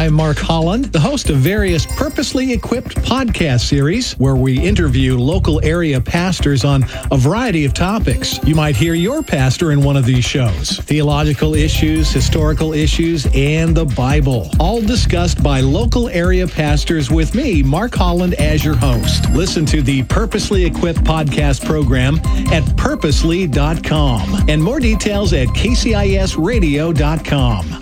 I'm Mark Holland, the host of various purposely equipped podcast series where we interview local area pastors on a variety of topics. You might hear your pastor in one of these shows. Theological issues, historical issues, and the Bible. All discussed by local area pastors with me, Mark Holland, as your host. Listen to the Purposely Equipped podcast program at purposely.com. And more details at kcisradio.com.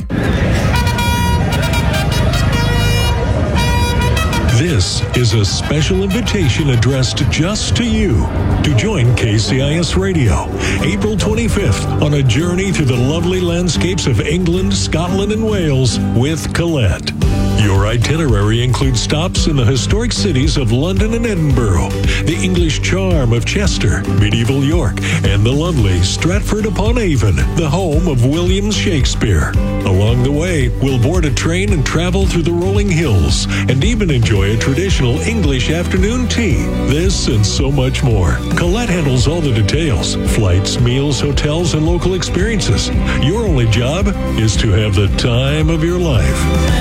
This is a special invitation addressed just to you to join KCIS Radio, April 25th, on a journey through the lovely landscapes of England, Scotland, and Wales with Colette. Your itinerary includes stops in the historic cities of London and Edinburgh, the English charm of Chester, medieval York, and the lovely Stratford-upon-Avon, the home of William Shakespeare. Along the way, we'll board a train and travel through the rolling hills, and even enjoy a traditional English afternoon tea. This and so much more. Colette handles all the details: flights, meals, hotels, and local experiences. Your only job is to have the time of your life.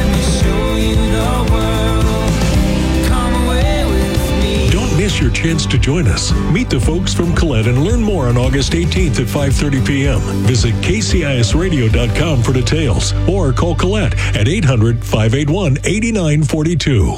Don't miss your chance to join us. Meet the folks from Colette and learn more on August 18th at 5:30 p.m. Visit kcisradio.com for details or call Colette at 800-581-8942.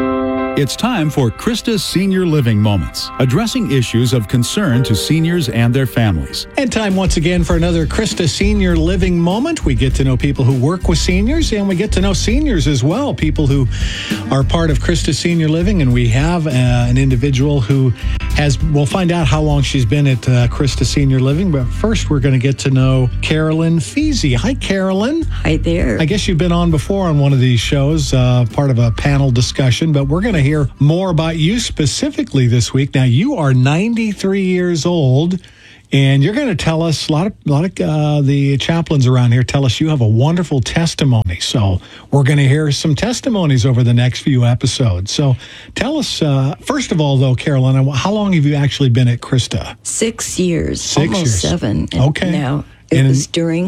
It's time for Krista's Senior Living Moments, addressing issues of concern to seniors and their families. And time once again for another Krista Senior Living Moment. We get to know people who work with seniors, and we get to know seniors as well, people who are part of Krista Senior Living. And we have an individual who we'll find out how long she's been at Krista Senior Living. But first, we're going to get to know Carolyn Feasy. Hi, Carolyn. Hi there. I guess you've been on before on one of these shows, part of a panel discussion, but we're going to hear more about you specifically this week. Now, you are 93 years old, and you're going to tell us a lot of the chaplains around here tell us you have a wonderful testimony. So we're going to hear some testimonies over the next few episodes. So tell us, first of all, though, Carolyn, how long have you actually been at Krista? 6 years, 6 almost years. 7. Okay. Now, it was during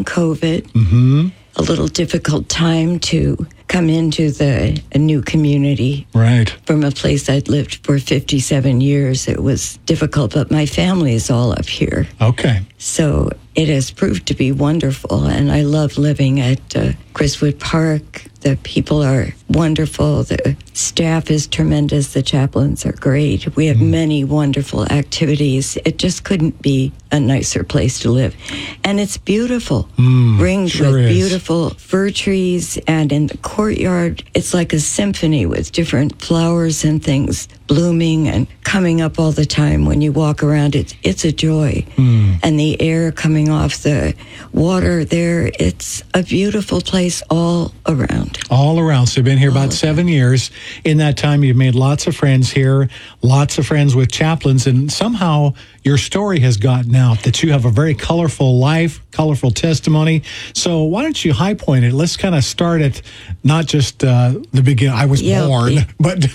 COVID, a little difficult time to come into a new community. Right. From a place I'd lived for 57 years. It was difficult, but my family is all up here. Okay. So it has proved to be wonderful, and I love living at Chriswood Park. The people are wonderful. The staff is tremendous. The chaplains are great. We have many wonderful activities. It just couldn't be a nicer place to live. And it's beautiful. Ringed sure with is. beautiful fir trees, and in the courtyard, it's like a symphony with different flowers and things blooming and coming up all the time. When you walk around, it's a joy. And the air coming off the water there, it's a beautiful place all around. All around. So you've been here about 7 years. In that time, you've made lots of friends here, lots of friends with chaplains, and somehow your story has gotten out that you have a very colorful life, colorful testimony. So why don't you high point it? Let's kind of start at not just the beginning. I was born, but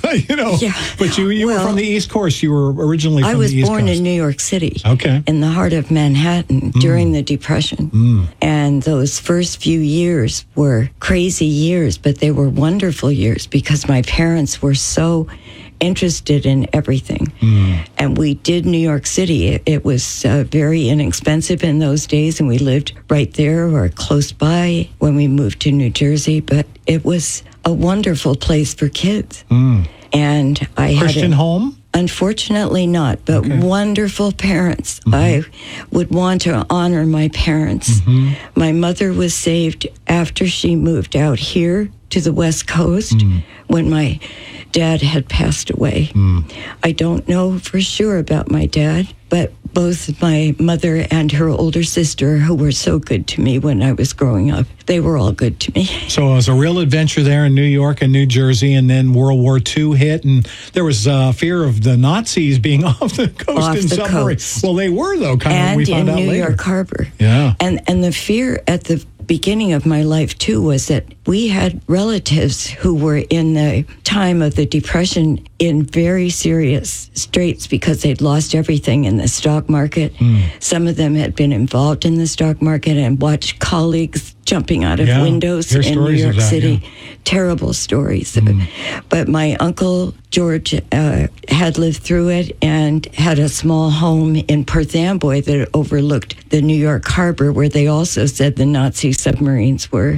but you were from the East Coast. You were originally from the East Coast. I was born in New York City. Okay. In the heart of Manhattan during the Depression. And those first few years were crazy years, but they were wonderful years because my parents were so interested in everything. And we did New York City. It was very inexpensive in those days, and we lived right there or close by when we moved to New Jersey. But it was a wonderful place for kids. And I Christian had home? Unfortunately not, but wonderful parents. I would want to honor my parents. My mother was saved after she moved out here to the West Coast when my dad had passed away. I don't know for sure about my dad, but both my mother and her older sister, who were so good to me when I was growing up, they were all good to me. So it was a real adventure there in New York and New Jersey, and then World War II hit, and there was fear of the Nazis being off the coast in submarines. Well, they were, though, kind of, we found out later. And in New York Harbor. Yeah. And the fear at the beginning of my life, too, was that we had relatives who were in the time of the Depression in very serious straits because they'd lost everything in the stock market. Some of them had been involved in the stock market and watched colleagues jumping out of windows in New York City. Terrible stories. But my uncle George had lived through it and had a small home in Perth Amboy that overlooked the New York harbor, where they also said the Nazi submarines were.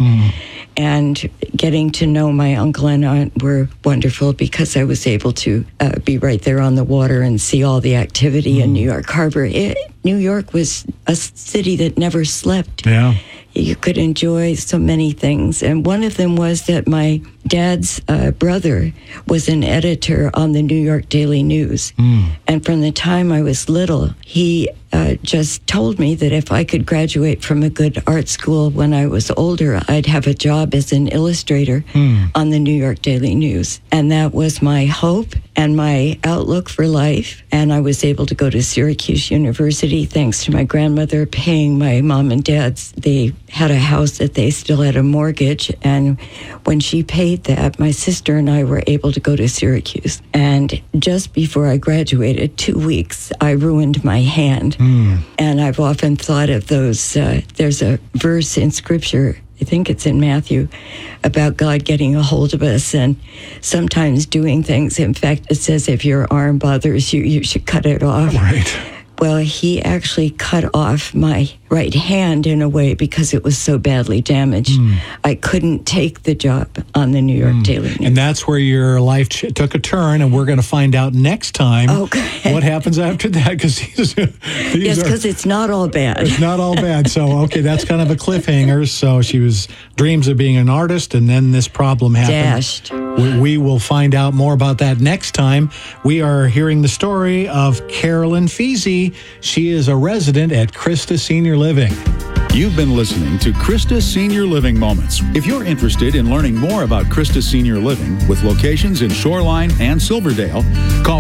And getting to know my uncle and aunt were wonderful because I was able to be right there on the water and see all the activity in New York harbor. New York was a city that never slept. Yeah. You could enjoy so many things. And one of them was that my dad's brother was an editor on the New York Daily News. And from the time I was little, he just told me that if I could graduate from a good art school when I was older, I'd have a job as an illustrator on the New York Daily News. And that was my hope and my outlook for life. And I was able to go to Syracuse University thanks to my grandmother paying my mom and dad's. They had a house that they still had a mortgage. And when she paid that, my sister and I were able to go to Syracuse. And just before I graduated, 2 weeks, I ruined my hand. And I've often thought of those. There's a verse in Scripture, I think it's in Matthew, about God getting a hold of us and sometimes doing things. In fact, it says if your arm bothers you, you should cut it off. Right. Well, he actually cut off my right hand in a way because it was so badly damaged. I couldn't take the job on the New York Daily News. And that's where your life took a turn, and we're going to find out next time what happens after that. Because because it's not all bad. It's not all bad. So, okay, that's kind of a cliffhanger. So she was dreams of being an artist, and then this problem happened. Dashed. We will find out more about that next time. We are hearing the story of Carolyn Feasey. She is a resident at Christa Senior Living. You've been listening to Christa Senior Living Moments. If you're interested in learning more about Christa Senior Living with locations in Shoreline and Silverdale, call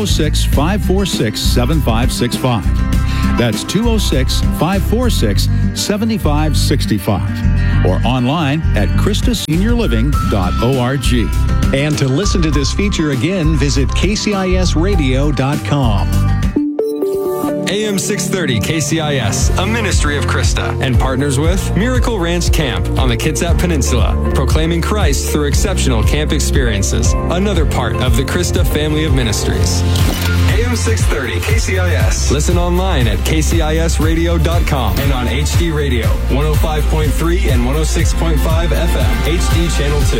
206-546-7565. That's 206-546-7565. Or online at christaseniorliving.org. And to listen to this feature again, visit kcisradio.com. AM 630 KCIS, a ministry of Christa, and partners with Miracle Ranch Camp on the Kitsap Peninsula, proclaiming Christ through exceptional camp experiences, another part of the Christa family of ministries. AM 630 KCIS. Listen online at kcisradio.com and on HD Radio, 105.3 and 106.5 FM, HD Channel 2.